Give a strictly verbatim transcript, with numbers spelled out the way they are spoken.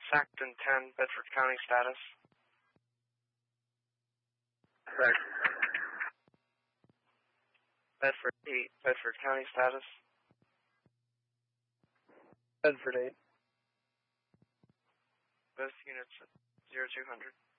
Sackton ten, Bedford County status. Correct. Bedford eight, Bedford County status. Bedford eight. Both units at zero two hundred.